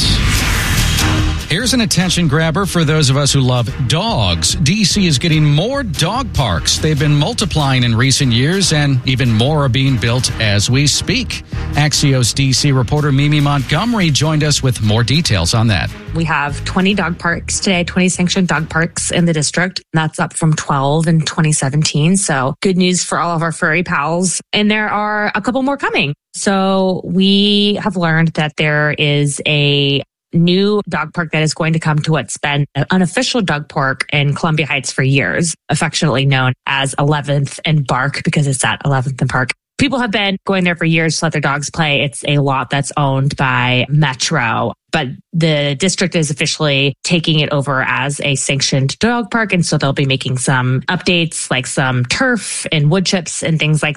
S2: Here's an attention grabber for those of us who love dogs. D C is getting more dog parks. They've been multiplying in recent years, and even more are being built as we speak. Axios D C reporter Mimi Montgomery joined us with more details on that.
S9: We have twenty dog parks today, twenty sanctioned dog parks in the district. That's up from twelve in twenty seventeen. So good news for all of our furry pals. And there are a couple more coming. So we have learned that there is a new dog park that is going to come to what's been an unofficial dog park in Columbia Heights for years, affectionately known as eleventh and Bark because it's at eleventh and Park. People have been going there for years to let their dogs play. It's a lot that's owned by Metro, but the district is officially taking it over as a sanctioned dog park. And so they'll be making some updates like some turf and wood chips and things like that.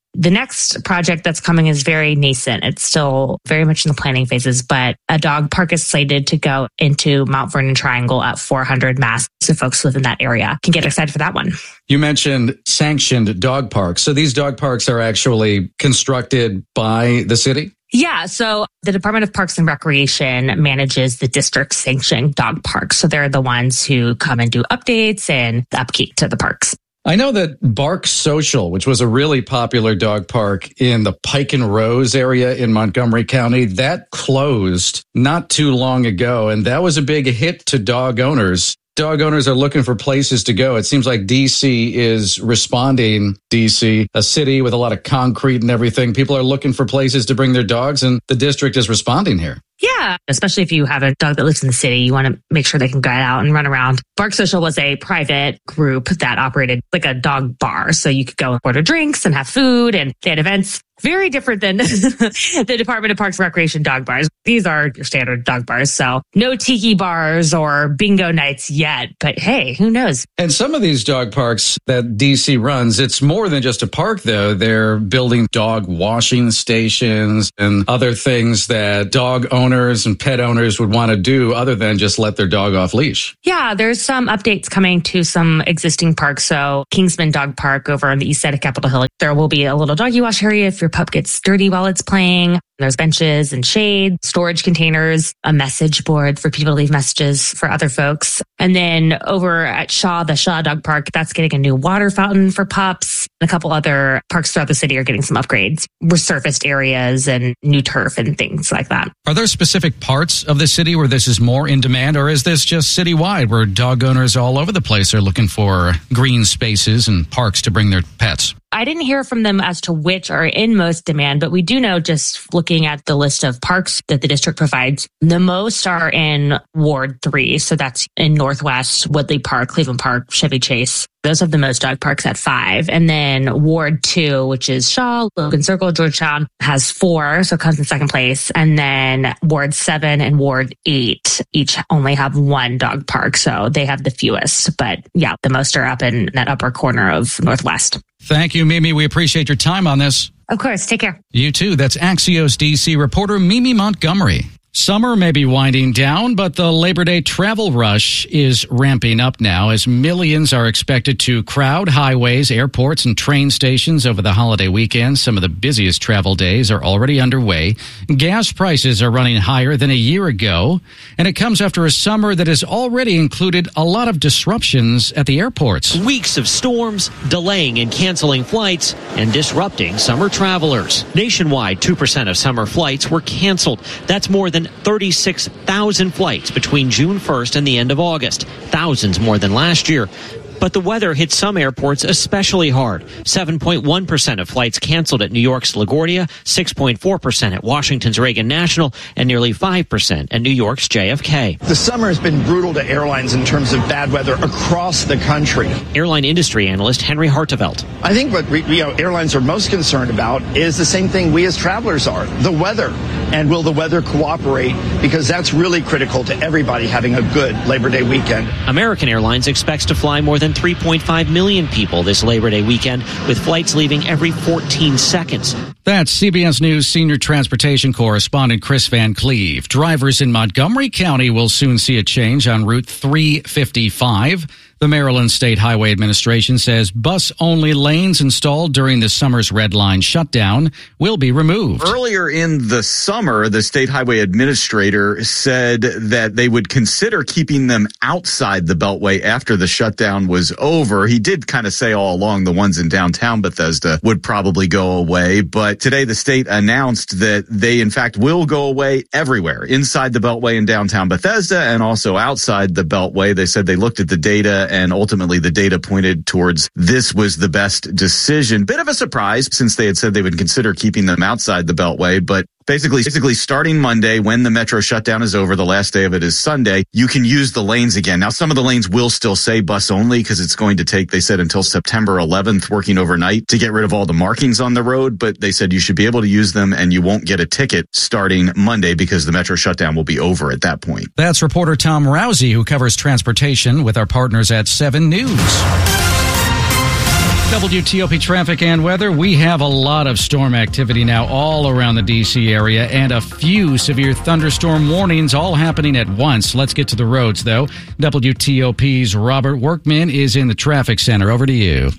S9: The next project that's coming is very nascent. It's still very much in the planning phases, but a dog park is slated to go into Mount Vernon Triangle at four hundred Mass. So folks within that area can get excited for that one.
S2: You mentioned sanctioned dog parks. So these dog parks are actually constructed by the city?
S9: Yeah, so the Department of Parks and Recreation manages the district sanctioned dog parks. So they're the ones who come and do updates and upkeep to the parks.
S2: I know that Bark Social, which was a really popular dog park in the Pike and Rose area in Montgomery County, that closed not too long ago. And that was a big hit to dog owners. Dog owners are looking for places to go. It seems like D C is responding. D C, a city with a lot of concrete and everything. People are looking for places to bring their dogs, and the district is responding here.
S9: Yeah, especially if you have a dog that lives in the city, you want to make sure they can get out and run around. Bark Social was a private group that operated like a dog bar. So you could go and order drinks and have food, and they had events. Very different than the Department of Parks and Recreation dog bars. These are your standard dog bars. So no tiki bars or bingo nights yet. But hey, who knows?
S2: And some of these dog parks that D C runs, it's more than just a park, though. They're building dog washing stations and other things that dog owners and pet owners would want to do other than just let their dog off leash.
S9: Yeah, there's some updates coming to some existing parks. So Kingsman Dog Park over on the east side of Capitol Hill, there will be a little doggy wash area if your pup gets dirty while it's playing. There's benches and shade, storage containers, a message board for people to leave messages for other folks. And then over at Shaw, the Shaw Dog Park, that's getting a new water fountain for pups. And a couple other parks throughout the city are getting some upgrades, resurfaced areas and new turf and things like that.
S2: Are there specific parts of the city where this is more in demand, or is this just citywide where dog owners all over the place are looking for green spaces and parks to bring their pets?
S9: I didn't hear from them as to which are in most demand, but we do know, just looking at the list of parks that the district provides, the most are in Ward three. So that's in Northwest, Woodley Park, Cleveland Park, Chevy Chase. Those have the most dog parks at five. And then Ward two, which is Shaw, Logan Circle, Georgetown, has four. So it comes in second place. And then Ward seven and Ward eight each only have one dog park. So they have the fewest. But yeah, the most are up in that upper corner of Northwest.
S2: Thank you, Mimi. We appreciate your time on this.
S9: Of course. Take care.
S2: You too. That's Axios D C reporter Mimi Montgomery. Summer may be winding down, but the Labor Day travel rush is ramping up now as millions are expected to crowd highways, airports, and train stations over the holiday weekend. Some of the busiest travel days are already underway. Gas prices are running higher than a year ago, and it comes after a summer that has already included a lot of disruptions at the airports.
S15: Weeks of storms, delaying and canceling flights, and disrupting summer travelers. Nationwide, two percent of summer flights were canceled. That's more than thirty-six thousand flights between June first and the end of August, thousands more than last year. But the weather hit some airports especially hard. seven point one percent of flights canceled at New York's LaGuardia, six point four percent at Washington's Reagan National, and nearly five percent at New York's J F K.
S20: The summer has been brutal to airlines in terms of bad weather across the country.
S15: Airline industry analyst Henry Hartevelt.
S20: I think what we, you know, airlines are most concerned about is the same thing we as travelers are, the weather. And will the weather cooperate? Because that's really critical to everybody having a good Labor Day weekend.
S15: American Airlines expects to fly more than three point five million people this Labor Day weekend, with flights leaving every fourteen seconds.
S2: That's C B S News senior transportation correspondent Chris Van Cleve. Drivers in Montgomery County will soon see a change on Route three fifty-five. The Maryland State Highway Administration says bus-only lanes installed during the summer's red line shutdown will be removed.
S21: Earlier in the summer, the State Highway Administrator said that they would consider keeping them outside the Beltway after the shutdown was over. He did kind of say all along the ones in downtown Bethesda would probably go away, but today the state announced that they, in fact, will go away everywhere, inside the Beltway in downtown Bethesda and also outside the Beltway. They said they looked at the data, and ultimately the data pointed towards this was the best decision. Bit of a surprise since they had said they would consider keeping them outside the Beltway, but Basically, basically starting Monday, when the metro shutdown is over, the last day of it is Sunday, you can use the lanes again. Now, some of the lanes will still say bus only because it's going to take, they said, until September eleventh, working overnight to get rid of all the markings on the road. But they said you should be able to use them and you won't get a ticket starting Monday because the metro shutdown will be over at that point.
S2: That's reporter Tom Rousey, who covers transportation with our partners at seven News. W T O P traffic and weather. We have a lot of storm activity now all around the D C area and a few severe thunderstorm warnings all happening at once. Let's get to the roads, though. W T O P's Robert Workman is in the traffic center. Over to you.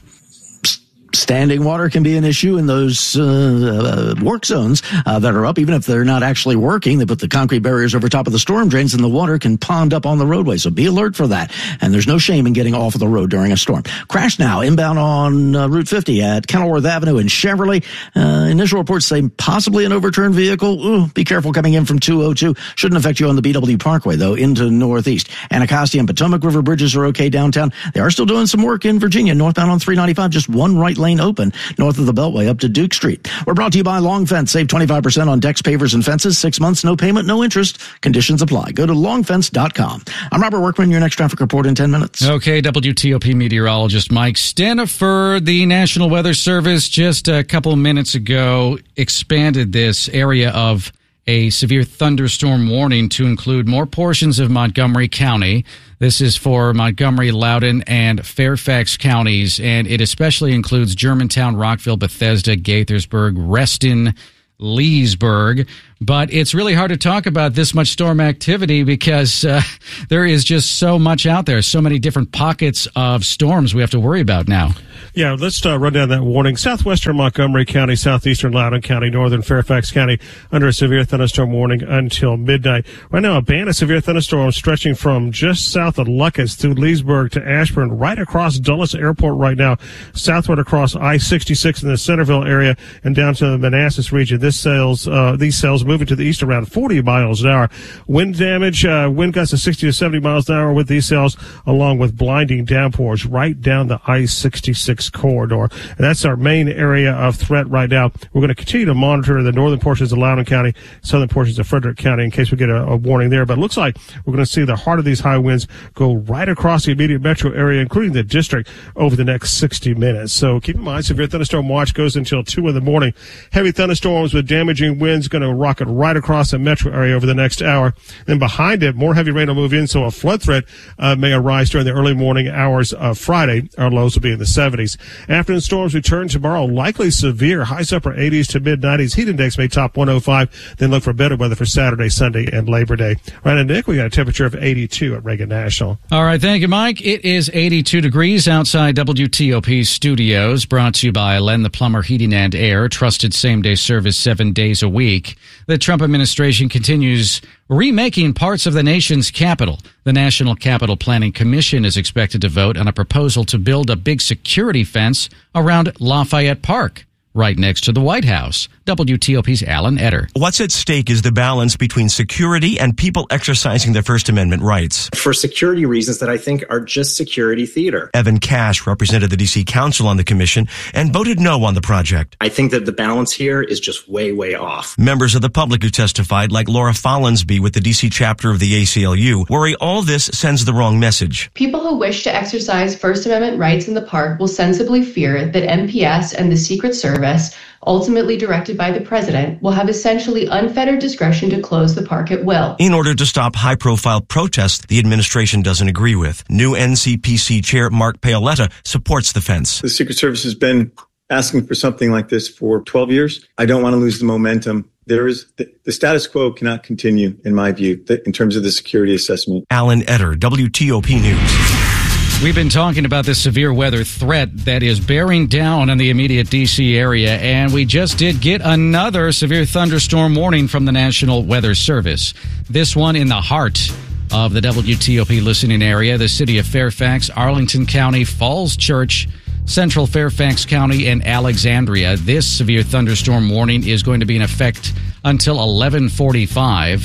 S6: Standing water can be an issue in those uh, uh, work zones uh, that are up, even if they're not actually working. They put the concrete barriers over top of the storm drains, and the water can pond up on the roadway. So be alert for that. And there's no shame in getting off of the road during a storm. Crash now inbound on uh, Route fifty at Kenilworth Avenue in Cheverly. Uh, initial reports say possibly an overturned vehicle. Ooh, be careful coming in from two oh two. Shouldn't affect you on the B W Parkway, though, into Northeast. Anacostia and Potomac River bridges are okay downtown. They are still doing some work in Virginia. Northbound on three ninety-five, just one right lane open north of the Beltway up to Duke Street. We're brought to you by Long Fence. Save twenty-five percent on decks, pavers, and fences. Six months, no payment, no interest. Conditions apply. Go to long fence dot com. I'm Robert Workman, your next traffic report in ten minutes.
S2: Okay, W T O P meteorologist Mike Stanifer. The National Weather Service just a couple minutes ago expanded this area of a severe thunderstorm warning to include more portions of Montgomery County. This is for Montgomery, Loudoun, and Fairfax counties, and it especially includes Germantown, Rockville, Bethesda, Gaithersburg, Reston, Leesburg. But it's really hard to talk about this much storm activity because uh, there is just so much out there, so many different pockets of storms we have to worry about now.
S1: Yeah, let's uh, run down that warning. Southwestern Montgomery County, southeastern Loudoun County, northern Fairfax County under a severe thunderstorm warning until midnight. Right now, a band of severe thunderstorms stretching from just south of Lucas through Leesburg to Ashburn, right across Dulles Airport right now, southward across I sixty-six in the Centerville area and down to the Manassas region. This cells, uh, these cells moving to the east around forty miles an hour. Wind damage, uh, wind gusts of sixty to seventy miles an hour with these cells, along with blinding downpours right down the I sixty-six corridor. And that's our main area of threat right now. We're going to continue to monitor the northern portions of Loudoun County, southern portions of Frederick County in case we get a, a warning there. But it looks like we're going to see the heart of these high winds go right across the immediate metro area, including the district, over the next sixty minutes. So keep in mind, severe thunderstorm watch goes until two in the morning. Heavy thunderstorms with damaging winds going to rocket right across the metro area over the next hour. Then behind it, more heavy rain will move in, so a flood threat uh, may arise during the early morning hours of Friday. Our lows will be in the seventies. Afternoon storms return tomorrow, likely severe. Highs upper eighties to mid nineties. Heat index may top one oh five. Then look for better weather for Saturday, Sunday, and Labor Day. Right now, Nick, we got a temperature of eighty-two at Reagan National.
S2: All right, thank you, Mike. It is eighty-two degrees outside W T O P studios, brought to you by Len the Plumber Heating and Air, trusted same-day service seven days a week. The Trump administration continues remaking parts of the nation's capital. The National Capital Planning Commission is expected to vote on a proposal to build a big security fence around Lafayette Park, right next to the White House. W T O P's Alan Etter.
S10: What's at stake is the balance between security and people exercising their First Amendment rights.
S14: For security reasons that I think are just security theater.
S10: Evan Cash represented the D C Council on the commission and voted no on the project.
S14: I think that the balance here is just way, way off.
S10: Members of the public who testified, like Laura Follansby with the D C chapter of the A C L U, worry all this sends the wrong message.
S22: People who wish to exercise First Amendment rights in the park will sensibly fear that M P S and the Secret Service, ultimately directed by the president, will have essentially unfettered discretion to close the park at will.
S10: In order to stop high-profile protests the administration doesn't agree with. New N C P C Chair Mark Paoletta supports the fence.
S23: The Secret Service has been asking for something like this for twelve years. I don't want to lose the momentum. There is the, the status quo cannot continue, in my view, in terms of the security assessment.
S10: Alan Etter, W T O P News.
S2: We've been talking about this severe weather threat that is bearing down on the immediate D C area, and we just did get another severe thunderstorm warning from the National Weather Service. This one in the heart of the W T O P listening area, the city of Fairfax, Arlington County, Falls Church, Central Fairfax County, and Alexandria. This severe thunderstorm warning is going to be in effect until eleven forty-five.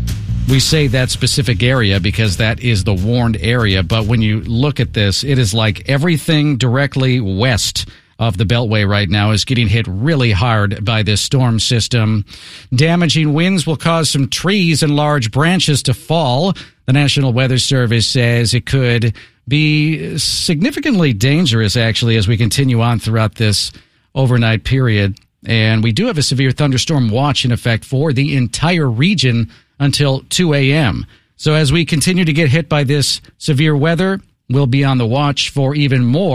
S2: We say that specific area because that is the warned area, but when you look at this, it is like everything directly west of the Beltway right now is getting hit really hard by this storm system. Damaging winds will cause some trees and large branches to fall. The National Weather Service says it could be significantly dangerous, actually, as we continue on throughout this overnight period. And we do have a severe thunderstorm watch in effect for the entire region until two a.m. So as we continue to get hit by this severe weather, we'll be on the watch for even more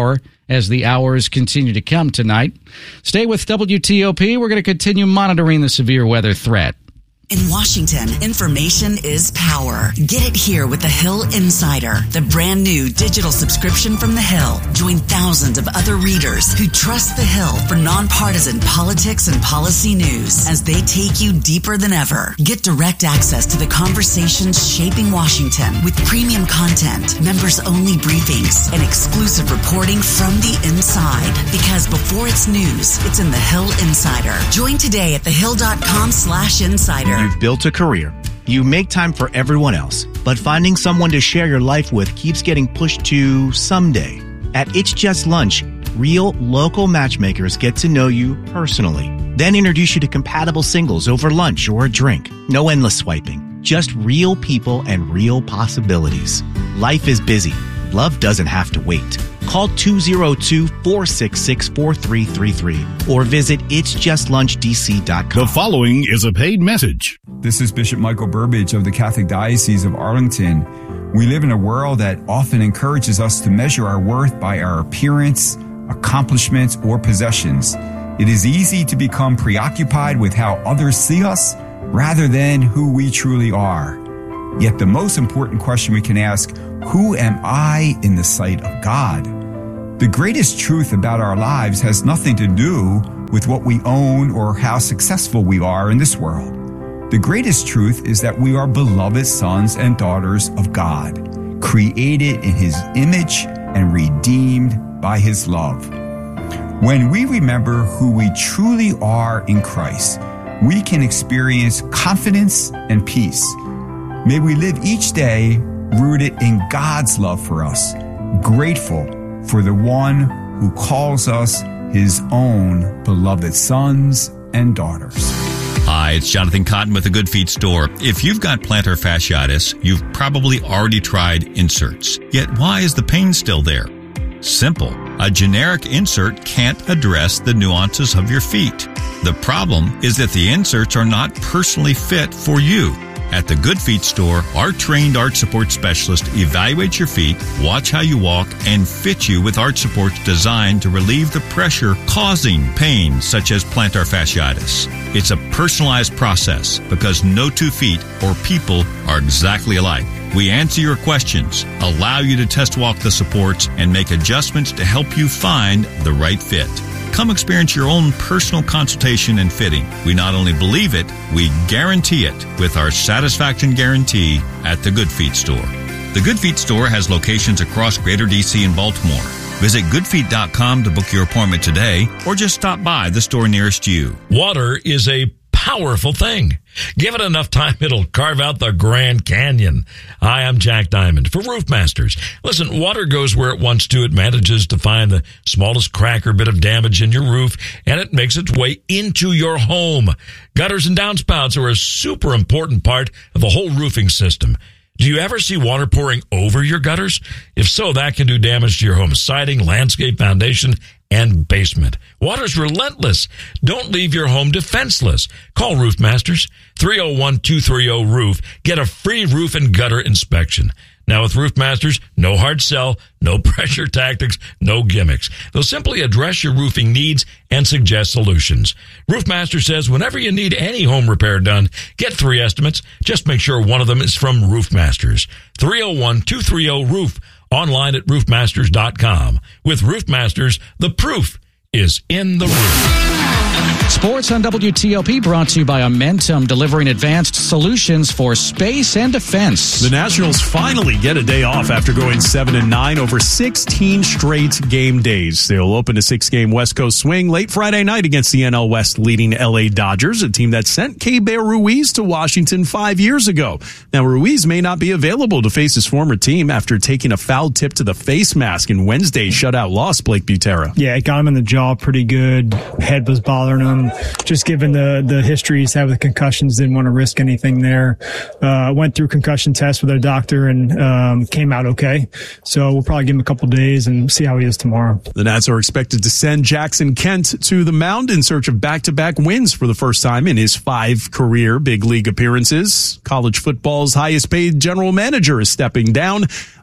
S2: as the hours continue to come tonight. Stay with W T O P. We're going to continue monitoring the severe weather threat.
S4: In Washington, information is power. Get it here with The Hill Insider, the brand new digital subscription from The Hill. Join thousands of other readers who trust The Hill for nonpartisan politics and policy news as they take you deeper than ever. Get direct access to the conversations shaping Washington with premium content, members-only briefings, and exclusive reporting from the inside. Because before it's news, it's in The Hill Insider. Join today at thehill.com slash insider.
S5: You've built a career. You make time for everyone else, but finding someone to share your life with keeps getting pushed to someday. At It's Just Lunch, real local matchmakers get to know you personally, then introduce you to compatible singles over lunch or a drink. No endless swiping, just real people and real possibilities. Life is busy. Love doesn't have to wait. Call two oh two, four six six, four three three three or visit its just lunch d c dot com.
S13: The following is a paid message.
S16: This is Bishop Michael Burbidge of the Catholic Diocese of Arlington. We live in a world that often encourages us to measure our worth by our appearance, accomplishments, or possessions. It is easy to become preoccupied with how others see us rather than who we truly are. Yet the most important question we can ask, who am I in the sight of God? The greatest truth about our lives has nothing to do with what we own or how successful we are in this world. The greatest truth is that we are beloved sons and daughters of God, created in His image and redeemed by His love. When we remember who we truly are in Christ, we can experience confidence and peace. May we live each day rooted in God's love for us, grateful for the one who calls us His own beloved sons and daughters.
S24: Hi, it's Jonathan Cotton with the Good Feet Store. If you've got plantar fasciitis, you've probably already tried inserts. Yet why is the pain still there? Simple. A generic insert can't address the nuances of your feet. The problem is that the inserts are not personally fit for you. At the Good Feet Store, our trained arch support specialist evaluates your feet, watch how you walk, and fit you with arch supports designed to relieve the pressure causing pain such as plantar fasciitis. It's a personalized process because no two feet or people are exactly alike. We answer your questions, allow you to test walk the supports, and make adjustments to help you find the right fit. Come experience your own personal consultation and fitting. We not only believe it, we guarantee it with our satisfaction guarantee at the Good Feet Store. The Good Feet Store has locations across Greater D C and Baltimore. Visit good feet dot com to book your appointment today or just stop by the store nearest you.
S25: Water is a powerful thing. Give it enough time, it'll carve out the Grand Canyon. Hi, I'm Jack Diamond for Roof Masters. Listen, water goes where it wants to. It manages to find the smallest crack or bit of damage in your roof, and it makes its way into your home. Gutters and downspouts are a super important part of the whole roofing system. Do you ever see water pouring over your gutters? If so, that can do damage to your home siding, landscape, foundation, and basement. Water's relentless. Don't leave your home defenseless. Call Roof Masters, three oh one, two three oh, roof. Get a free roof and gutter inspection. Now with Roof Masters, no hard sell, no pressure tactics, no gimmicks. They'll simply address your roofing needs and suggest solutions. Roof Master says whenever you need any home repair done, get three estimates. Just make sure one of them is from Roof Masters. three oh one, two three oh, roof. Online at roof masters dot com. With Roof Masters, the proof is in the roof.
S2: Sports on W T O P brought to you by Amentum, delivering advanced solutions for space and defense.
S26: The Nationals finally get a day off after going seven and nine over sixteen straight game days. They'll open a six-game West Coast swing late Friday night against the N L West leading L A Dodgers, a team that sent Keibert Ruiz to Washington five years ago. Now, Ruiz may not be available to face his former team after taking a foul tip to the face mask in Wednesday's shutout loss, Blake Butera.
S27: Yeah, it got him in the jaw pretty good. Head was bothering him. Just given the, the history he's had with concussions, didn't want to risk anything there. Uh, went through concussion tests with our doctor and um, came out okay. So we'll probably give him a couple days and see how he is tomorrow.
S26: The Nats are expected to send Jackson Kent to the mound in search of back-to-back wins for the first time in his five career big league appearances. College football's highest paid general manager is stepping down.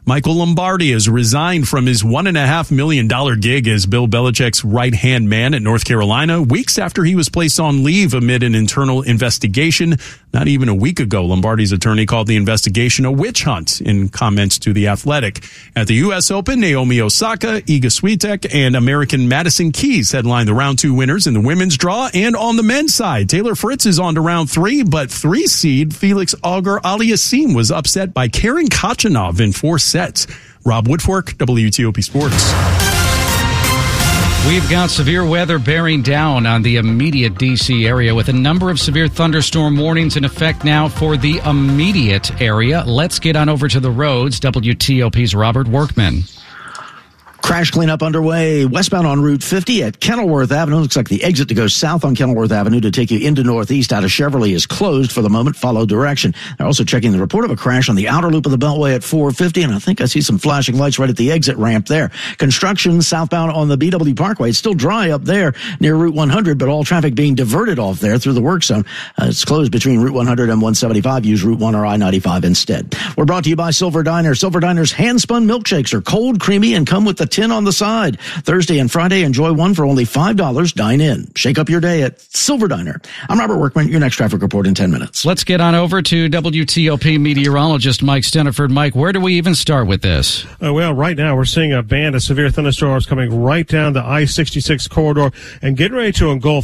S26: Michael Lombardi has resigned from his one and a half million dollar gig as Bill Belichick's right-hand man at North Carolina weeks after he was placed on leave amid an internal investigation. Not even a week ago, Lombardi's attorney called the investigation a witch hunt in comments to The Athletic. At the U S Open, Naomi Osaka, Iga Swiatek, and American Madison Keys headlined the round two winners in the women's draw. And on the men's side, Taylor Fritz is on to round three, but three seed Felix Auger-Aliassime was upset by Karen Khachanov in four sets. Rob Woodfork, W T O P Sports.
S2: We've got severe weather bearing down on the immediate D C area with a number of severe thunderstorm warnings in effect now for the immediate area. Let's get on over to the roads. W T O P's Robert Workman.
S6: Crash cleanup underway westbound on Route fifty at Kenilworth Avenue. Looks like the exit to go south on Kenilworth Avenue to take you into northeast out of Cheverly is closed for the moment. Follow direction. They're also checking the report of a crash on the outer loop of the Beltway at four fifty, and I think I see some flashing lights right at the exit ramp there. Construction southbound on the B W Parkway. It's still dry up there near Route one hundred, but all traffic being diverted off there through the work zone. Uh, it's closed between Route one hundred and one seventy-five. Use Route one or I ninety-five instead. We're brought to you by Silver Diner. Silver Diner's hand-spun milkshakes are cold, creamy, and come with the tin on the side. Thursday and Friday, enjoy one for only five dollars. Dine in. Shake up your day at Silver Diner. I'm Robert Workman. Your next traffic report in ten minutes.
S2: Let's get on over to W T O P meteorologist Mike Steniford. Mike, where do we even start with this?
S1: Uh, well, right now we're seeing a band of severe thunderstorms coming right down the I sixty-six corridor and getting ready to engulf